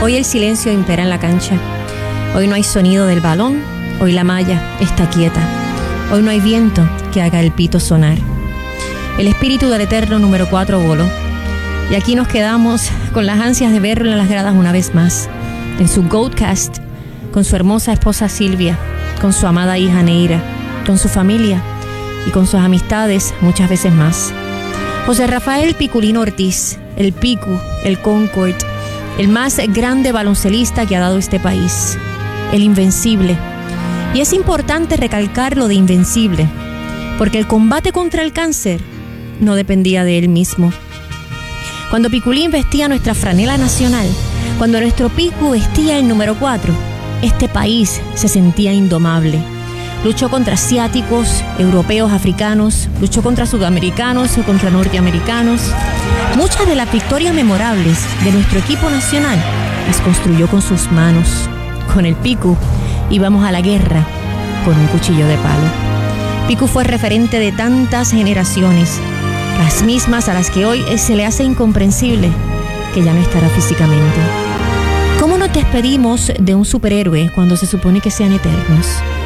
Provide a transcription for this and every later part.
Hoy el silencio impera en la cancha. Hoy no hay sonido del balón. Hoy la malla está quieta. Hoy no hay viento que haga el pito sonar. El espíritu del eterno número 4 voló. Y aquí nos quedamos con las ansias de verlo en las gradas una vez más. En su Goatcast, con su hermosa esposa Silvia, con su amada hija Neira, con su familia y con sus amistades muchas veces más. José Rafael Piculín Ortiz, el Picu, el Concord, el más grande baloncelista que ha dado este país, el invencible. Y es importante recalcar lo de invencible, porque el combate contra el cáncer no dependía de él mismo. Cuando Piculín vestía nuestra franela nacional, cuando nuestro Picu vestía el número 4, este país se sentía indomable. Luchó contra asiáticos, europeos, africanos, luchó contra sudamericanos o contra norteamericanos. Muchas de las victorias memorables de nuestro equipo nacional las construyó con sus manos. Con el Picu íbamos a la guerra con un cuchillo de palo. Picu fue referente de tantas generaciones, las mismas a las que hoy se le hace incomprensible que ya no estará físicamente. ¿Cómo nos despedimos de un superhéroe cuando se supone que sean eternos?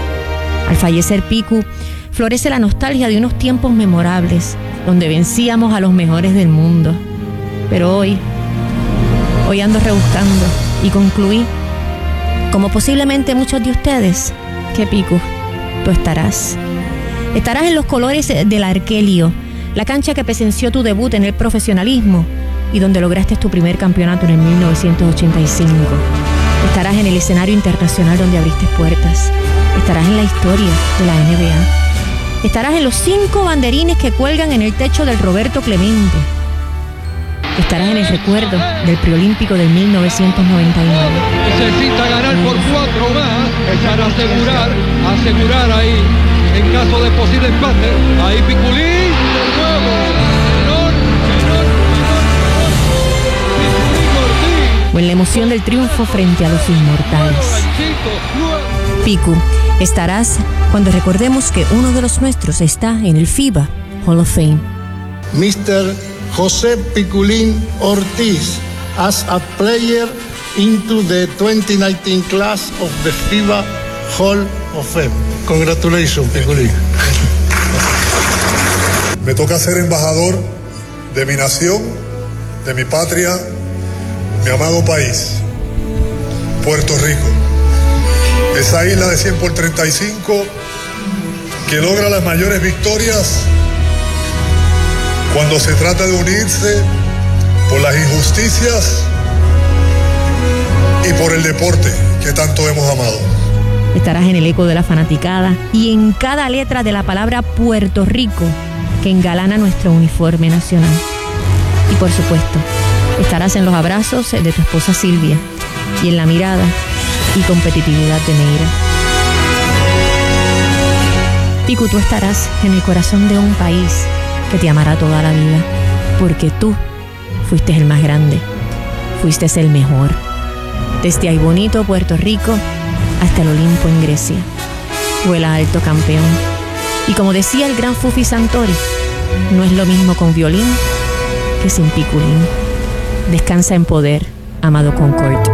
Al fallecer Picu, florece la nostalgia de unos tiempos memorables, donde vencíamos a los mejores del mundo. Pero hoy ando rebuscando y concluí, como posiblemente muchos de ustedes, que Picu, tú estarás. Estarás en los colores del Arkelio, la cancha que presenció tu debut en el profesionalismo y donde lograste tu primer campeonato en el 1985. Estarás en el escenario internacional donde abriste puertas. Estarás en la historia de la NBA. Estarás en los 5 banderines que cuelgan en el techo del Roberto Clemente. Estarás en el recuerdo del preolímpico del 1999. Necesita ganar por 4 más para asegurar ahí, en caso de posible empate. Ahí Piculín, de nuevo. O en la emoción del triunfo frente a los inmortales. Picu, estarás cuando recordemos que uno de los nuestros está en el FIBA Hall of Fame. Mr. José Piculín Ortiz as a player into the 2019 class of the FIBA Hall of Fame. Congratulations, Piculín. Me toca ser embajador de mi nación, de mi patria, mi amado país, Puerto Rico. Esa isla de 100 por 35 que logra las mayores victorias cuando se trata de unirse por las injusticias y por el deporte que tanto hemos amado. Estarás en el eco de la fanaticada y en cada letra de la palabra Puerto Rico que engalana nuestro uniforme nacional. Y por supuesto, estarás en los abrazos de tu esposa Silvia y en la mirada y competitividad de Neira. Picu, tú estarás en el corazón de un país que te amará toda la vida, porque tú fuiste el más grande, fuiste el mejor. Desde ahí bonito Puerto Rico hasta el Olimpo en Grecia. Vuela alto, campeón. Y como decía el gran Fufi Santori, no es lo mismo con violín que sin Piculín. Descansa en poder, amado Concord.